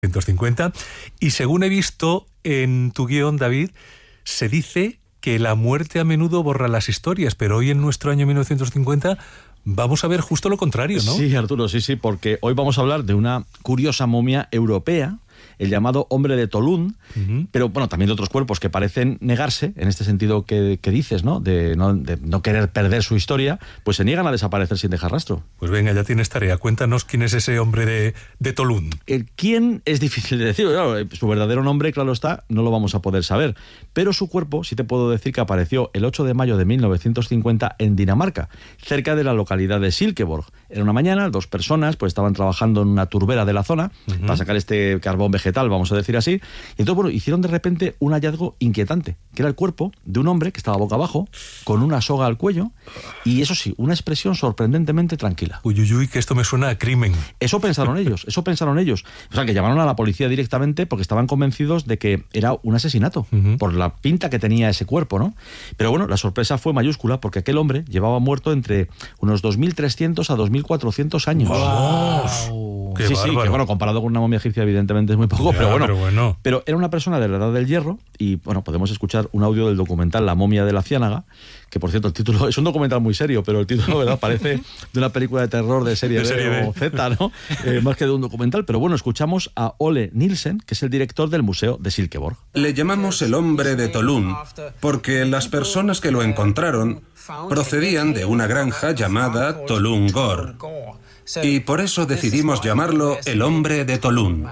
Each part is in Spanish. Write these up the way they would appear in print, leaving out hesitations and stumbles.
1950. Y según he visto en tu guión, David, se dice que la muerte a menudo borra las historias, pero hoy en nuestro año 1950 vamos a ver justo lo contrario, ¿no? Sí, Arturo, sí, porque hoy vamos a hablar de una curiosa momia europea, el llamado hombre de Tolún, pero bueno, también de otros cuerpos que parecen negarse, en este sentido que dices, ¿no? De no querer perder su historia, pues se niegan a desaparecer sin dejar rastro. Pues venga, ya tienes tarea. Cuéntanos quién es ese hombre de Tolún. ¿Quién? Es difícil de decir. Claro, su verdadero nombre, claro está, no lo vamos a poder saber. Pero su cuerpo, sí te puedo decir que apareció el 8 de mayo de 1950 en Dinamarca, cerca de la localidad de Silkeborg. Era una mañana, 2 personas pues estaban trabajando en una turbera de la zona para sacar este carbón vegetal, vamos a decir así. Y entonces, bueno, hicieron de repente un hallazgo inquietante, que era el cuerpo de un hombre que estaba boca abajo, con una soga al cuello, y eso sí, una expresión sorprendentemente tranquila. Uy, que esto me suena a crimen. Eso pensaron ellos. O sea, que llamaron a la policía directamente porque estaban convencidos de que era un asesinato, por la pinta que tenía ese cuerpo, ¿no? Pero bueno, la sorpresa fue mayúscula porque aquel hombre llevaba muerto entre unos 2.300 a 2.400 años. ¡Wow! ¡Qué bárbaro! Sí, que bueno, comparado con una momia egipcia evidentemente es muy poco, Ya, pero bueno. Pero era una persona de la Edad del Hierro y bueno, podemos escuchar un audio del documental La momia de la Ciénaga, que por cierto el título es un documental muy serio, pero el título, ¿verdad?, parece de una película de terror de serie B o Z, ¿no? Más que de un documental. Pero bueno, escuchamos a Ole Nielsen, que es el director del Museo de Silkeborg. Le llamamos el hombre de Tolún porque las personas que lo encontraron procedían de una granja llamada Tolún Gor, y por eso decidimos llamarlo el hombre de Tolún.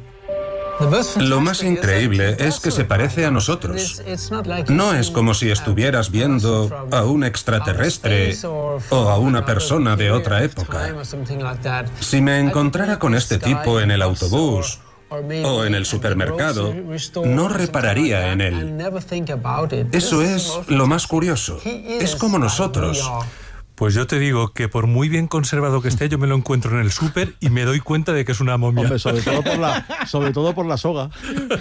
Lo más increíble es que se parece a nosotros. No es como si estuvieras viendo a un extraterrestre o a una persona de otra época. Si me encontrara con este tipo en el autobús o en el supermercado, no repararía en él. Eso es lo más curioso. Es como nosotros. Pues yo te digo que por muy bien conservado que esté, yo me lo encuentro en el súper y me doy cuenta de que es una momia. Hombre, sobre todo por la soga.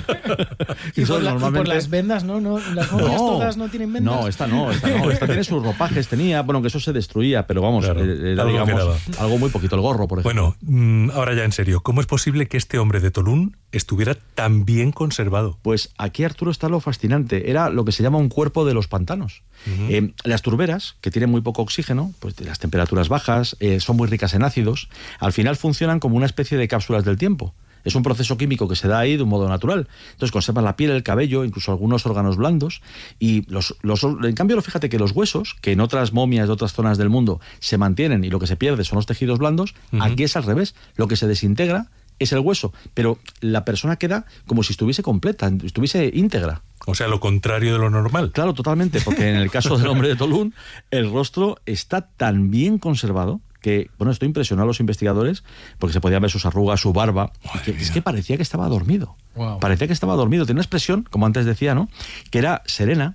Y por las vendas, ¿no? Las momias todas no tienen vendas. No, esta tiene sus ropajes, bueno, que eso se destruía, pero vamos, claro, era, digamos, algo muy poquito, el gorro, por ejemplo. Bueno, ahora ya en serio, ¿cómo es posible que este hombre de Tolún estuviera tan bien conservado? Pues aquí, Arturo, está lo fascinante. Era lo que se llama un cuerpo de los pantanos. Las turberas, que tienen muy poco oxígeno, pues de las temperaturas bajas, son muy ricas en ácidos, al final funcionan como una especie de cápsulas del tiempo. Es un proceso químico que se da ahí de un modo natural. Entonces conservan la piel, el cabello, incluso algunos órganos blandos. Y en cambio, fíjate que los huesos, que en otras momias de otras zonas del mundo se mantienen y lo que se pierde son los tejidos blandos, aquí es al revés. Lo que se desintegra es el hueso, pero la persona queda como si estuviese completa, estuviese íntegra. O sea, lo contrario de lo normal. Claro, totalmente, porque en el caso del hombre de Tolún, el rostro está tan bien conservado que, bueno, esto impresionó a los investigadores porque se podían ver sus arrugas, su barba, es que parecía que estaba dormido. Wow. Parecía que estaba dormido. Tenía una expresión, como antes decía, ¿no?, que era serena,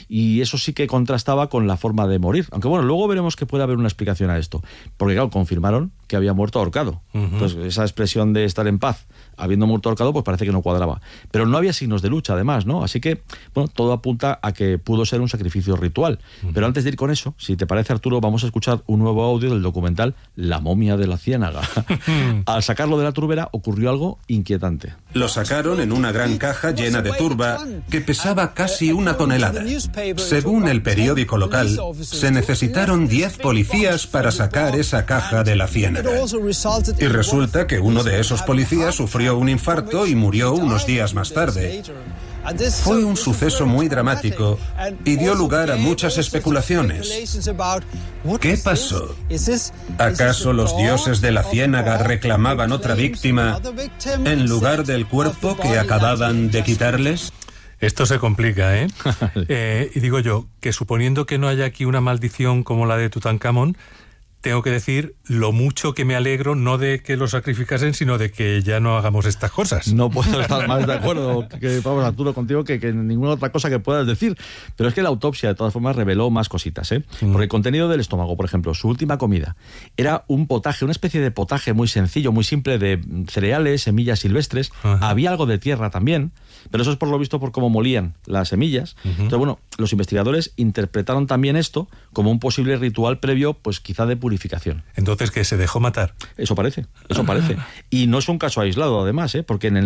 y eso sí que contrastaba con la forma de morir. Aunque bueno, luego veremos que puede haber una explicación a esto. Porque claro, confirmaron que había muerto ahorcado. Entonces, esa expresión de estar en paz habiendo muerto ahorcado, pues parece que no cuadraba. Pero no había signos de lucha, además, ¿no? Así que, bueno, todo apunta a que pudo ser un sacrificio ritual. Pero antes de ir con eso, si te parece, Arturo, vamos a escuchar un nuevo audio del documental La momia de la Ciénaga. Al sacarlo de la turbera ocurrió algo inquietante. Lo sacaron en una gran caja llena de turba que pesaba casi 1 tonelada. Según el periódico local, se necesitaron 10 policías para sacar esa caja de la ciénaga. Y resulta que uno de esos policías sufrió un infarto y murió unos días más tarde. Fue un suceso muy dramático y dio lugar a muchas especulaciones. ¿Qué pasó? ¿Acaso los dioses de la ciénaga reclamaban otra víctima en lugar del cuerpo que acababan de quitarles? Esto se complica, ¿eh? Y digo yo, que suponiendo que no haya aquí una maldición como la de Tutankamón, tengo que decir lo mucho que me alegro, no de que lo sacrificasen, sino de que ya no hagamos estas cosas. No puedo estar más de acuerdo, vamos, Arturo, contigo que ninguna otra cosa que puedas decir. Pero es que la autopsia, de todas formas, reveló más cositas, ¿eh? Porque el contenido del estómago, por ejemplo, su última comida, era un potaje, una especie de potaje muy sencillo, muy simple, de cereales, semillas silvestres. Había algo de tierra también, pero eso es por lo visto por cómo molían las semillas. Entonces, bueno, los investigadores interpretaron también esto como un posible ritual previo, pues quizá de purificación. Entonces, ¿que se dejó matar? Eso parece. Y no es un caso aislado, además, porque en el